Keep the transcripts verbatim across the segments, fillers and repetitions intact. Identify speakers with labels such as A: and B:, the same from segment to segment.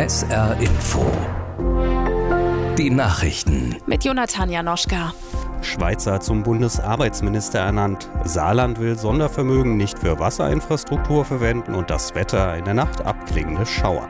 A: S R Info. Die Nachrichten.
B: Mit Jonathan Janoschka.
C: Schweizer zum Bundesarbeitsminister ernannt. Saarland will Sondervermögen nicht für Wasserinfrastruktur verwenden und das Wetter in der Nacht abklingende Schauer.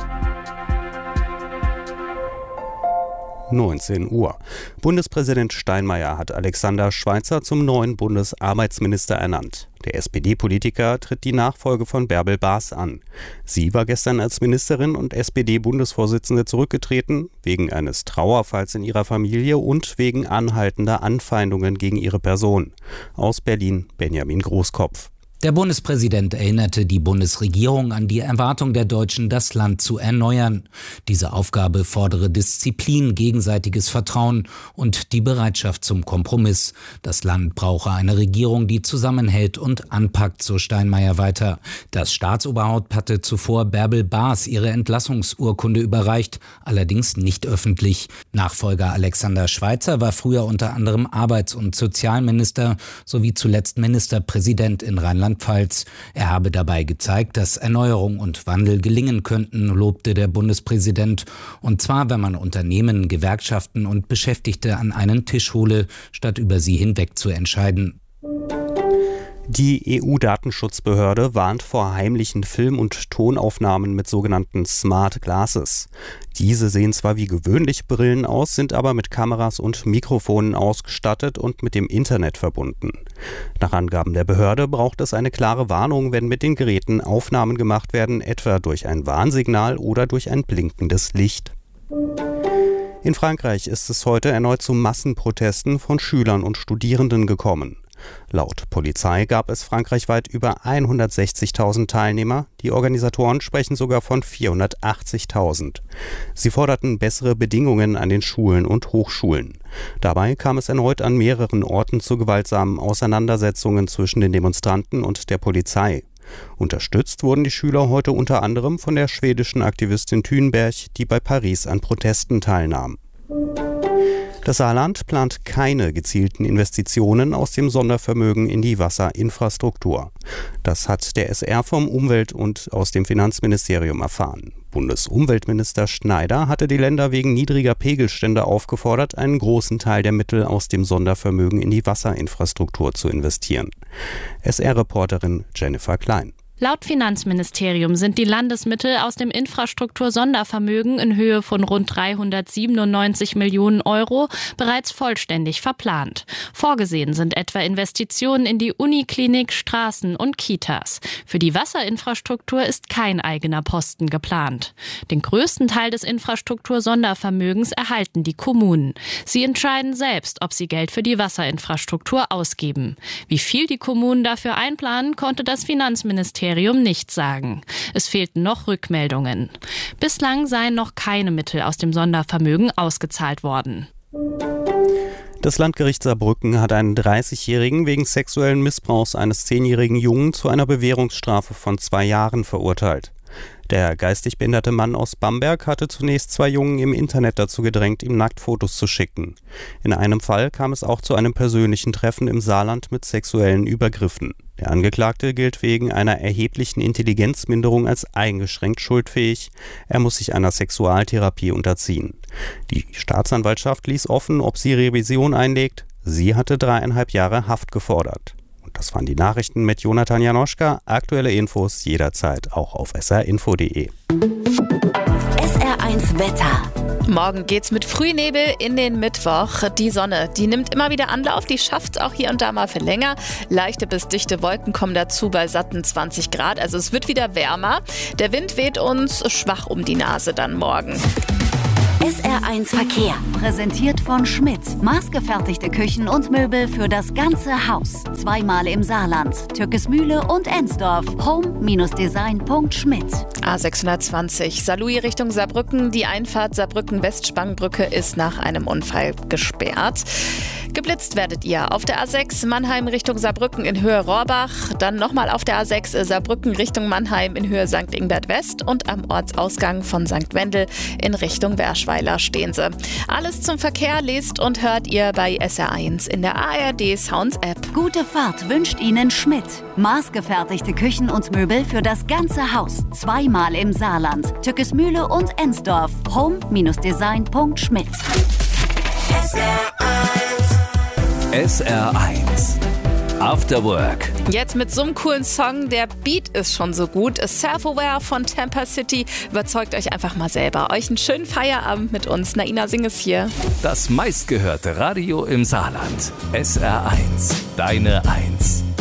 C: neunzehn Uhr. Bundespräsident Steinmeier hat Alexander Schweitzer zum neuen Bundesarbeitsminister ernannt. Der S P D-Politiker tritt die Nachfolge von Bärbel Baas an. Sie war gestern als Ministerin und S P D-Bundesvorsitzende zurückgetreten, wegen eines Trauerfalls in ihrer Familie und wegen anhaltender Anfeindungen gegen ihre Person. Aus Berlin Benjamin Großkopf.
D: Der Bundespräsident erinnerte die Bundesregierung an die Erwartung der Deutschen, das Land zu erneuern. Diese Aufgabe fordere Disziplin, gegenseitiges Vertrauen und die Bereitschaft zum Kompromiss. Das Land brauche eine Regierung, die zusammenhält und anpackt, so Steinmeier weiter. Das Staatsoberhaupt hatte zuvor Bärbel Baas ihre Entlassungsurkunde überreicht, allerdings nicht öffentlich. Nachfolger Alexander Schweitzer war früher unter anderem Arbeits- und Sozialminister sowie zuletzt Ministerpräsident in Rheinland-Pfalz. Er habe dabei gezeigt, dass Erneuerung und Wandel gelingen könnten, lobte der Bundespräsident. Und zwar, wenn man Unternehmen, Gewerkschaften und Beschäftigte an einen Tisch hole, statt über sie hinweg zu entscheiden.
C: Die E U-Datenschutzbehörde warnt vor heimlichen Film- und Tonaufnahmen mit sogenannten Smart Glasses. Diese sehen zwar wie gewöhnliche Brillen aus, sind aber mit Kameras und Mikrofonen ausgestattet und mit dem Internet verbunden. Nach Angaben der Behörde braucht es eine klare Warnung, wenn mit den Geräten Aufnahmen gemacht werden, etwa durch ein Warnsignal oder durch ein blinkendes Licht. In Frankreich ist es heute erneut zu Massenprotesten von Schülern und Studierenden gekommen. Laut Polizei gab es frankreichweit über hundertsechzigtausend Teilnehmer. Die Organisatoren sprechen sogar von vierhundertachtzigtausend. Sie forderten bessere Bedingungen an den Schulen und Hochschulen. Dabei kam es erneut an mehreren Orten zu gewaltsamen Auseinandersetzungen zwischen den Demonstranten und der Polizei. Unterstützt wurden die Schüler heute unter anderem von der schwedischen Aktivistin Thunberg, die bei Paris an Protesten teilnahm. Das Saarland plant keine gezielten Investitionen aus dem Sondervermögen in die Wasserinfrastruktur. Das hat der S R vom Umwelt- und aus dem Finanzministerium erfahren. Bundesumweltminister Schneider hatte die Länder wegen niedriger Pegelstände aufgefordert, einen großen Teil der Mittel aus dem Sondervermögen in die Wasserinfrastruktur zu investieren. S R-Reporterin Jennifer Klein.
B: Laut Finanzministerium sind die Landesmittel aus dem Infrastruktur-Sondervermögen in Höhe von rund dreihundertsiebenundneunzig Millionen Euro bereits vollständig verplant. Vorgesehen sind etwa Investitionen in die Uniklinik, Straßen und Kitas. Für die Wasserinfrastruktur ist kein eigener Posten geplant. Den größten Teil des Infrastruktur-Sondervermögens erhalten die Kommunen. Sie entscheiden selbst, ob sie Geld für die Wasserinfrastruktur ausgeben. Wie viel die Kommunen dafür einplanen, konnte das Finanzministerium nicht sagen. Es fehlten noch Rückmeldungen. Bislang seien noch keine Mittel aus dem Sondervermögen ausgezahlt worden.
C: Das Landgericht Saarbrücken hat einen dreißigjährigen wegen sexuellen Missbrauchs eines zehnjährigen Jungen zu einer Bewährungsstrafe von zwei Jahren verurteilt. Der geistig behinderte Mann aus Bamberg hatte zunächst zwei Jungen im Internet dazu gedrängt, ihm Nacktfotos zu schicken. In einem Fall kam es auch zu einem persönlichen Treffen im Saarland mit sexuellen Übergriffen. Der Angeklagte gilt wegen einer erheblichen Intelligenzminderung als eingeschränkt schuldfähig. Er muss sich einer Sexualtherapie unterziehen. Die Staatsanwaltschaft ließ offen, ob sie Revision einlegt. Sie hatte dreieinhalb Jahre Haft gefordert. Das waren die Nachrichten mit Jonathan Janoschka. Aktuelle Infos jederzeit auch auf s r info punkt d e.
E: S R eins Wetter.
F: Morgen geht's mit Frühnebel in den Mittwoch. Die Sonne, die nimmt immer wieder Anlauf, die schafft es auch hier und da mal für länger. Leichte bis dichte Wolken kommen dazu bei satten zwanzig Grad, also es wird wieder wärmer. Der Wind weht uns schwach um die Nase dann morgen.
E: S R eins Verkehr, präsentiert von Schmidt. Maßgefertigte Küchen und Möbel für das ganze Haus. Zweimal im Saarland, Türkismühle und Ensdorf. home Design punkt schmidt.
F: A sechshundertzwanzig, Saarlouis Richtung Saarbrücken. Die Einfahrt Saarbrücken-West-Spangbrücke ist nach einem Unfall gesperrt. Geblitzt werdet ihr auf der A sechs Mannheim Richtung Saarbrücken in Höhe Rohrbach, dann nochmal auf der A sechs Saarbrücken Richtung Mannheim in Höhe Sankt Ingbert West und am Ortsausgang von Sankt Wendel in Richtung Werschweiler stehen sie. Alles zum Verkehr lest und hört ihr bei S R eins in der A R D Sounds App.
E: Gute Fahrt wünscht Ihnen Schmidt. Maßgefertigte Küchen und Möbel für das ganze Haus. Zweimal im Saarland. Tückesmühle und Ensdorf. home Design punkt schmidt.
A: S R eins After Work.
F: Jetzt mit so einem coolen Song, der Beat ist schon so gut. Self-Aware von Tampa City. Überzeugt euch einfach mal selber. Euch einen schönen Feierabend mit uns. Naina Sing ist hier.
A: Das meistgehörte Radio im Saarland. S R eins, deine Eins.